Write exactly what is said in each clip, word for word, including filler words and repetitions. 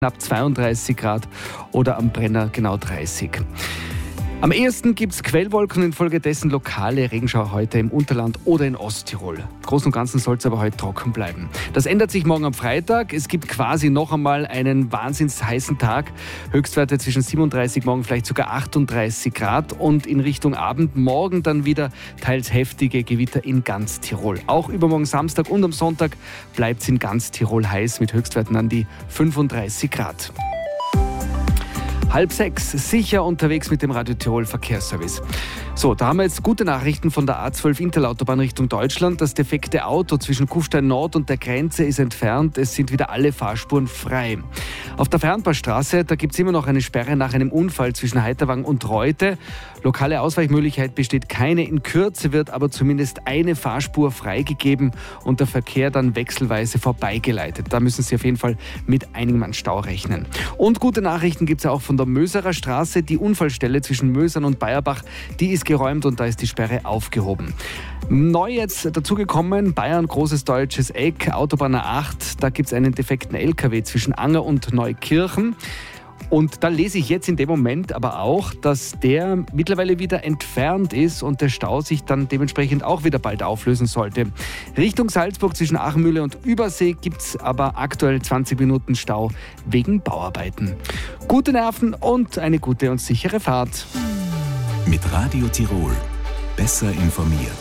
knapp zweiunddreißig Grad oder am Brenner genau dreißig. Am ehesten gibt es Quellwolken und infolgedessen lokale Regenschauer heute im Unterland oder in Osttirol. Im Großen und Ganzen soll es aber heute trocken bleiben. Das ändert sich morgen am Freitag. Es gibt quasi noch einmal einen wahnsinns heißen Tag. Höchstwerte zwischen siebenunddreißig, morgen vielleicht sogar achtunddreißig Grad. Und in Richtung Abend morgen dann wieder teils heftige Gewitter in ganz Tirol. Auch übermorgen Samstag und am Sonntag bleibt es in ganz Tirol heiß mit Höchstwerten an die fünfunddreißig Grad. Halb sechs, sicher unterwegs mit dem Radio Tirol Verkehrsservice. So, da haben wir jetzt gute Nachrichten von der A zwölf Interlautobahn Richtung Deutschland. Das defekte Auto zwischen Kufstein Nord und der Grenze ist entfernt. Es sind wieder alle Fahrspuren frei. Auf der Fernpassstraße, da gibt es immer noch eine Sperre nach einem Unfall zwischen Heiterwang und Reute. Lokale Ausweichmöglichkeit besteht keine. In Kürze wird aber zumindest eine Fahrspur freigegeben und der Verkehr dann wechselweise vorbeigeleitet. Da müssen Sie auf jeden Fall mit einigem an Stau rechnen. Und gute Nachrichten gibt es auch von der Möserer Straße. Die Unfallstelle zwischen Mösern und Bayerbach, die ist geräumt und da ist die Sperre aufgehoben. Neu jetzt dazugekommen, Bayern, großes deutsches Eck, Autobahn A acht, da gibt es einen defekten L K W zwischen Anger und Neukirchen. Und da lese ich jetzt in dem Moment aber auch, dass der mittlerweile wieder entfernt ist und der Stau sich dann dementsprechend auch wieder bald auflösen sollte. Richtung Salzburg zwischen Achmühle und Übersee gibt es aber aktuell zwanzig Minuten Stau wegen Bauarbeiten. Gute Nerven und eine gute und sichere Fahrt. Mit Radio Tirol besser informiert.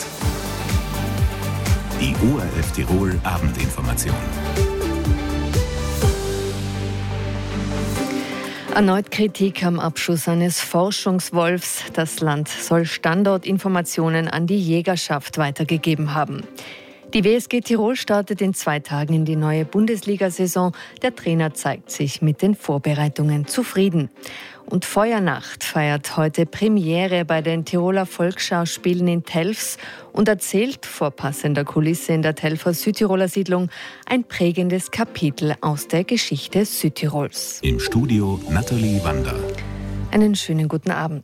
Die O R F Tirol Abendinformation. Erneut Kritik am Abschuss eines Forschungswolfs. Das Land soll Standortinformationen an die Jägerschaft weitergegeben haben. Die W S G Tirol startet in zwei Tagen in die neue Bundesliga-Saison. Der Trainer zeigt sich mit den Vorbereitungen zufrieden. Und Feuernacht feiert heute Premiere bei den Tiroler Volksschauspielen in Telfs und erzählt vor passender Kulisse in der Telfer Südtiroler Siedlung ein prägendes Kapitel aus der Geschichte Südtirols. Im Studio Nathalie Wander. Einen schönen guten Abend.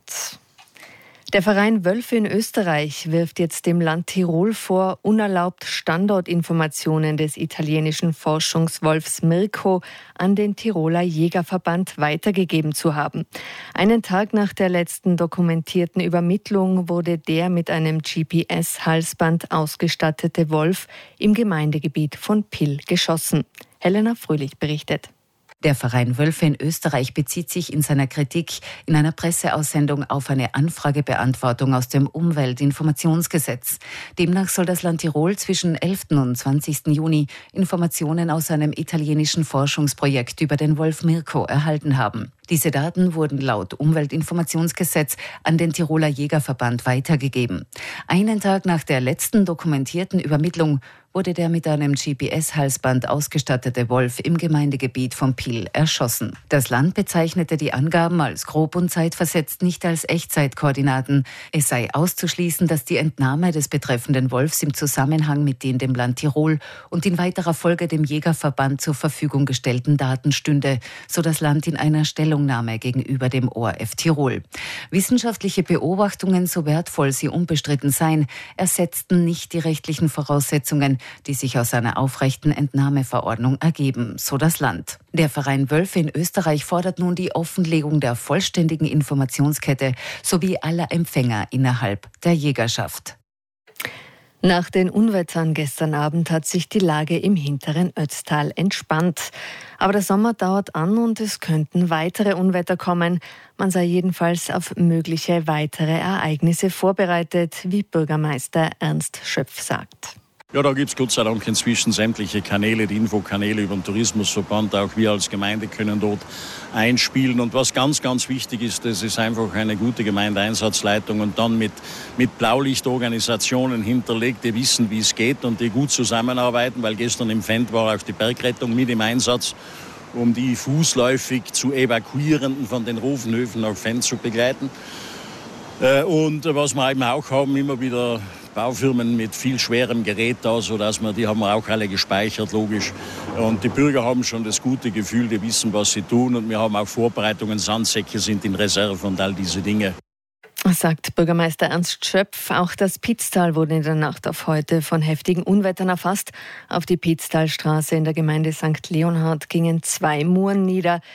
Der Verein Wölfe in Österreich wirft jetzt dem Land Tirol vor, unerlaubt Standortinformationen des italienischen Forschungswolfs Mirko an den Tiroler Jägerverband weitergegeben zu haben. Einen Tag nach der letzten dokumentierten Übermittlung wurde der mit einem G P S-Halsband ausgestattete Wolf im Gemeindegebiet von Pill geschossen. Helena Fröhlich berichtet. Der Verein Wölfe in Österreich bezieht sich in seiner Kritik in einer Presseaussendung auf eine Anfragebeantwortung aus dem Umweltinformationsgesetz. Demnach soll das Land Tirol zwischen elften und zwanzigsten Juni Informationen aus einem italienischen Forschungsprojekt über den Wolf Mirko erhalten haben. Diese Daten wurden laut Umweltinformationsgesetz an den Tiroler Jägerverband weitergegeben. Einen Tag nach der letzten dokumentierten Übermittlung wurde der mit einem G P S-Halsband ausgestattete Wolf im Gemeindegebiet von Pill erschossen. Das Land bezeichnete die Angaben als grob und zeitversetzt nicht als Echtzeitkoordinaten. Es sei auszuschließen, dass die Entnahme des betreffenden Wolfs im Zusammenhang mit den dem Land Tirol und in weiterer Folge dem Jägerverband zur Verfügung gestellten Daten stünde, so das Land in einer Stellungnahme gegenüber dem O R F Tirol. Wissenschaftliche Beobachtungen, so wertvoll sie unbestritten seien, ersetzten nicht die rechtlichen Voraussetzungen, die sich aus einer aufrechten Entnahmeverordnung ergeben, so das Land. Der Verein Wölfe in Österreich fordert nun die Offenlegung der vollständigen Informationskette sowie aller Empfänger innerhalb der Jägerschaft. Nach den Unwettern gestern Abend hat sich die Lage im hinteren Ötztal entspannt. Aber der Sommer dauert an und es könnten weitere Unwetter kommen. Man sei jedenfalls auf mögliche weitere Ereignisse vorbereitet, wie Bürgermeister Ernst Schöpf sagt. Ja, da gibt es Gott sei Dank inzwischen sämtliche Kanäle, die Infokanäle über den Tourismusverband. Auch wir als Gemeinde können dort einspielen. Und was ganz, ganz wichtig ist, das ist einfach eine gute Gemeindeeinsatzleitung und dann mit, mit Blaulichtorganisationen hinterlegt, die wissen, wie es geht und die gut zusammenarbeiten, weil gestern im Fendt war auch die Bergrettung mit im Einsatz, um die fußläufig zu Evakuierenden von den Ofenhöfen nach Fendt zu begleiten. Und was wir eben auch haben, immer wieder Baufirmen mit viel schwerem Gerät da, sodass wir, die haben wir auch alle gespeichert, logisch. Und die Bürger haben schon das gute Gefühl, die wissen, was sie tun. Und wir haben auch Vorbereitungen, Sandsäcke sind in Reserve und all diese Dinge. Sagt Bürgermeister Ernst Schöpf. Auch das Pitztal wurde in der Nacht auf heute von heftigen Unwettern erfasst. Auf die Pitztalstraße in der Gemeinde Sankt Leonhard gingen zwei Muren nieder.